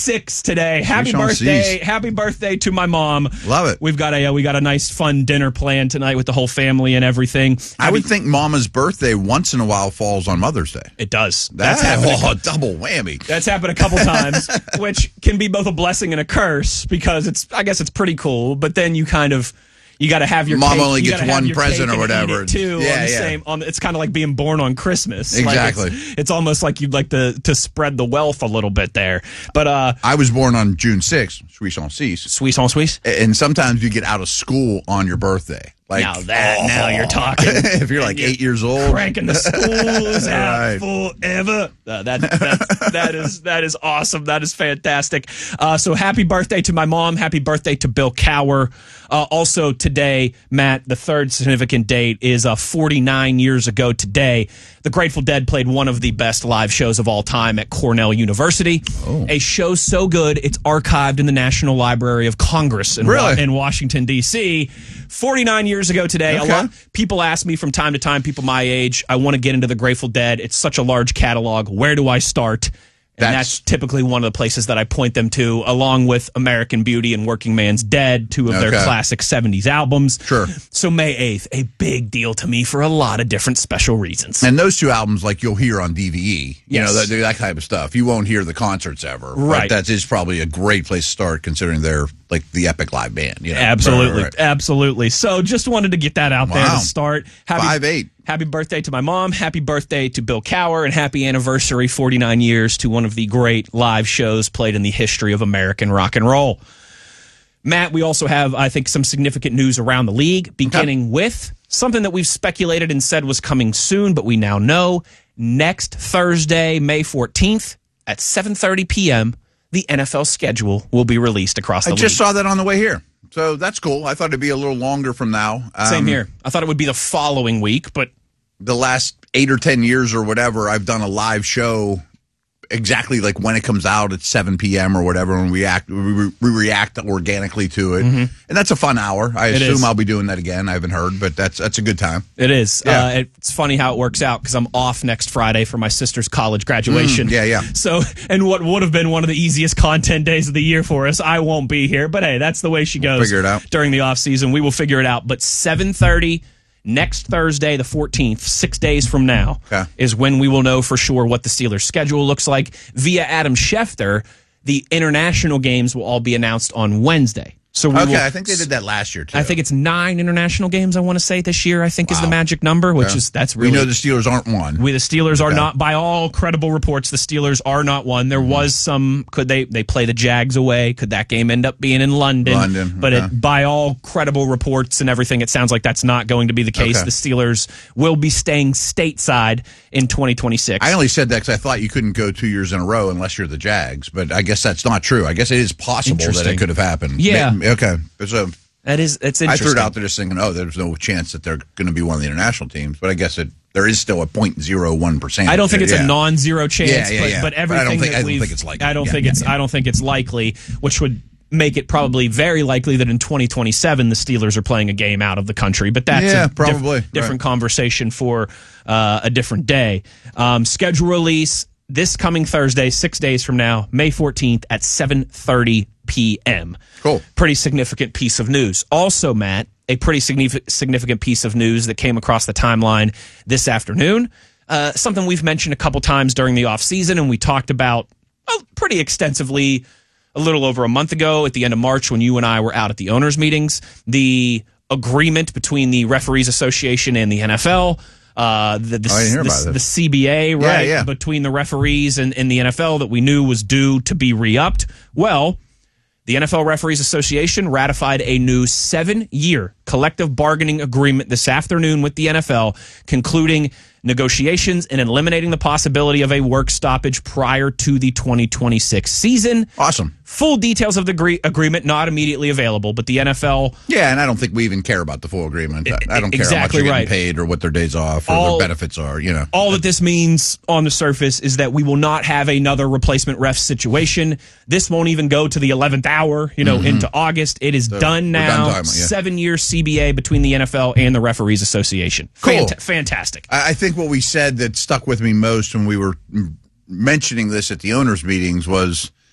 6 today. Happy birthday to my mom. Love it. We've got a nice fun dinner planned tonight with the whole family and everything. I would think Mama's birthday once in a while falls on Mother's Day. It does. That's happened. Double whammy. That's happened a couple times, which can be both a blessing and a curse because I guess it's pretty cool, but then you got to have your mom cake, only gets one present or whatever. It's kind of like being born on Christmas. Exactly. Like it's almost like you'd like to spread the wealth a little bit there. But I was born on June 6th, Suisse en Suisse. Suisse en Suisse. And sometimes you get out of school on your birthday. Like, now you're talking. If you're like 8 years old, cranking the schools out forever. That is awesome. That is fantastic. So happy birthday to my mom. Happy birthday to Bill Cower. Also today, Matt, the third significant date is 49 years ago today. The Grateful Dead played one of the best live shows of all time at Cornell University. Oh. A show so good, it's archived in the National Library of Congress in Washington, D.C. 49 years ago today. Okay. A lot people ask me from time to time, people my age, I want to get into the Grateful Dead. It's such a large catalog. Where do I start? And that's typically one of the places that I point them to, along with American Beauty and Working Man's Dead, two of their classic 70s albums. Sure. So May 8th, a big deal to me for a lot of different special reasons. And those two albums, like you'll hear on DVE, Yes. that type of stuff. You won't hear the concerts ever. Right. But that is probably a great place to start, considering they're like the epic live band. Absolutely. Right. Absolutely. So just wanted to get that out there to start. 5'8". Happy birthday to my mom. Happy birthday to Bill Cower. And happy anniversary, 49 years, to one of the great live shows played in the history of American rock and roll. Matt, we also have, I think, some significant news around the league, beginning with something that we've speculated and said was coming soon, but we now know. Next Thursday, May 14th at 7:30 p.m., the NFL schedule will be released across the league. I just saw that on the way here. So that's cool. I thought it'd be a little longer from now. Same here. I thought it would be the following week, but the last 8 or 10 years or whatever, I've done a live show exactly like when it comes out at 7 p.m. or whatever, and we react organically to it. Mm-hmm. And that's a fun hour. I assume I'll be doing that again. I haven't heard, but that's a good time. It is. Yeah. It's funny how it works out because I'm off next Friday for my sister's college graduation. Yeah. So, and what would have been one of the easiest content days of the year for us, I won't be here. But hey, that's the way she goes. We'll figure it out. During the off season. We will figure it out. But 7:30 next Thursday, the 14th, 6 days from now, is when we will know for sure what the Steelers' schedule looks like. Via Adam Schefter, the international games will all be announced on Wednesday. So I think they did that last year, too. I think it's 9 international games, I want to say, this year, I think is the magic number, which is, that's really... We know the Steelers aren't one. The Steelers are not, by all credible reports, the Steelers are not one. There was some, could they play the Jags away? Could that game end up being in London? But by all credible reports and everything, it sounds like that's not going to be the case. The Steelers will be staying stateside in 2026. I only said that because I thought you couldn't go 2 years in a row unless you're the Jags, but I guess that's not true. I guess it is possible that it could have happened. Yeah. Okay. So it's interesting. I threw it out there just thinking, there's no chance that they're going to be one of the international teams, but I guess there is still a 0.01%. I don't think it's a non-zero chance, but everything I don't think it's likely. I don't think it's likely, which would make it probably very likely that in 2027 the Steelers are playing a game out of the country, but that's probably different conversation for a different day. Schedule release this coming Thursday, 6 days from now, May 14th at 7:30 p.m. Cool. Pretty significant piece of news. Also, Matt, a pretty significant piece of news that came across the timeline this afternoon. Something we've mentioned a couple times during the offseason, and we talked about pretty extensively a little over a month ago at the end of March when you and I were out at the owners' meetings. The agreement between the Referees Association and the NFL. The CBA, right? Yeah. Between the referees and the NFL that we knew was due to be re-upped. Well, the NFL Referees Association ratified a new 7-year collective bargaining agreement this afternoon with the NFL, concluding negotiations and eliminating the possibility of a work stoppage prior to the 2026 season. Awesome. Full details of the agreement not immediately available, but the NFL... Yeah, and I don't think we even care about the full agreement. I don't care how much they're getting paid or what their days off or their benefits are, All that this means on the surface is that we will not have another replacement ref situation. This won't even go to the 11th hour, into August. It is done now. 7-year CBA between the NFL and the Referees Association. Cool. Fantastic. I think what we said that stuck with me most when we were mentioning this at the owners' meetings was